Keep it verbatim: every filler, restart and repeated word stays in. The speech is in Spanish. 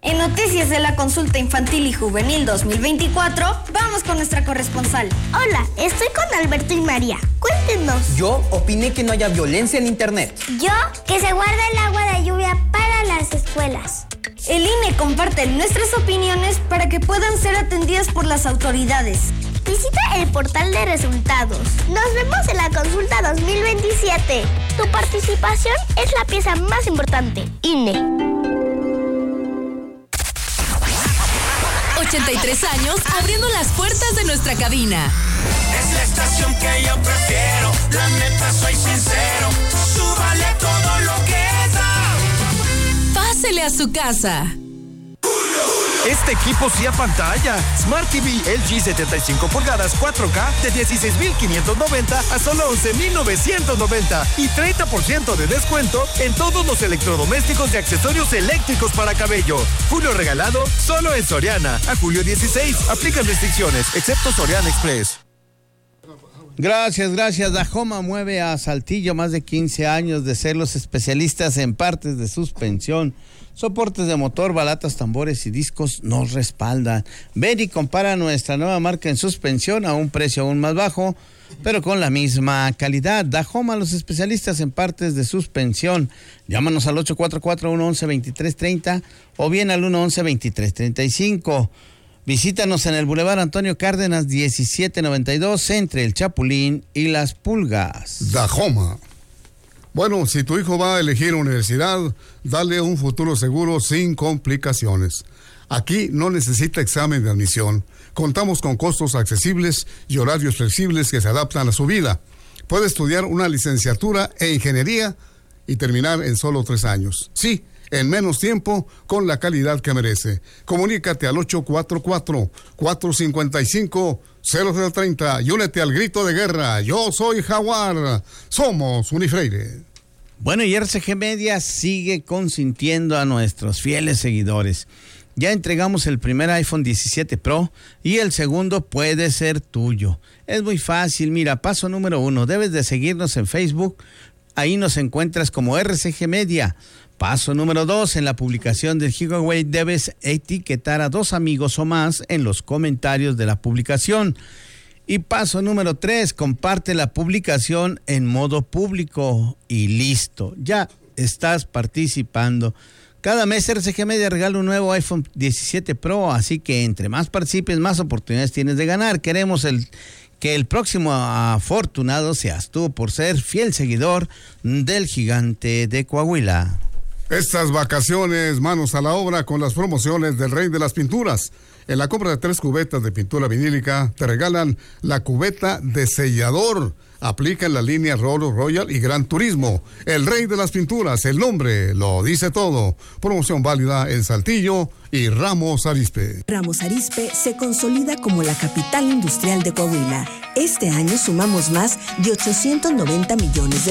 En noticias de la consulta infantil y juvenil dos mil veinticuatro, vamos con nuestra corresponsal. Hola, estoy con Alberto y María. Cuéntenos. Yo opiné que no haya violencia en internet. Yo, que se guarde el agua de lluvia para las escuelas. El I N E comparte nuestras opiniones para que puedan ser atendidas por las autoridades. Visita el portal de resultados. Nos vemos en la consulta dos mil veintisiete. Tu participación es la pieza más importante. I N E. ochenta y tres años abriendo las puertas de nuestra cabina. Es la estación que yo prefiero, la neta soy sincero, súbale todo lo que da. Pásele a su casa. Este equipo sí a pantalla. Smart T V L G setenta y cinco pulgadas cuatro K de dieciséis mil quinientos noventa a solo once mil novecientos noventa y treinta por ciento de descuento en todos los electrodomésticos y accesorios eléctricos para cabello. Julio regalado solo en Soriana. A julio dieciséis. Aplican restricciones, excepto Soriana Express. Gracias, gracias. Dajoma mueve a Saltillo más de quince años de ser los especialistas en partes de suspensión, soportes de motor, balatas, tambores y discos nos respaldan. Ven y compara nuestra nueva marca en suspensión a un precio aún más bajo, pero con la misma calidad. Dajoma, los especialistas en partes de suspensión. Llámanos al ocho cuatro cuatro, uno once, veintitrés treinta o bien al uno once, veintitrés treinta y cinco. Visítanos en el Boulevard Antonio Cárdenas diecisiete noventa y dos, entre el Chapulín y las Pulgas. Dajoma. Bueno, si tu hijo va a elegir universidad, dale un futuro seguro sin complicaciones. Aquí no necesita examen de admisión. Contamos con costos accesibles y horarios flexibles que se adaptan a su vida. Puede estudiar una licenciatura e ingeniería y terminar en solo tres años. Sí, en menos tiempo, con la calidad que merece. Comunícate al ocho cuatro cuatro, cuatro cinco cinco, cero cero tres cero y únete al grito de guerra. Yo soy Jaguar. Somos Unifreire. Bueno, y R C G Media sigue consintiendo a nuestros fieles seguidores. Ya entregamos el primer iPhone diecisiete Pro y el segundo puede ser tuyo. Es muy fácil, mira, paso número uno, debes de seguirnos en Facebook. Ahí nos encuentras como R C G Media. Paso número dos, en la publicación del giveaway debes etiquetar a dos amigos o más en los comentarios de la publicación. Y paso número tres, comparte la publicación en modo público y listo, ya estás participando. Cada mes R C G Media regala un nuevo iPhone diecisiete Pro, así que entre más participes, más oportunidades tienes de ganar. Queremos el... que el próximo afortunado seas tú por ser fiel seguidor del Gigante de Coahuila. Estas vacaciones, manos a la obra con las promociones del Rey de las Pinturas. En la compra de tres cubetas de pintura vinílica, te regalan la cubeta de sellador. Aplica en la línea Rolo Royal y Gran Turismo. El Rey de las Pinturas, el nombre lo dice todo. Promoción válida en Saltillo y Ramos Arizpe. Ramos Arizpe se consolida como la capital industrial de Coahuila. Este año sumamos más de ochocientos noventa millones de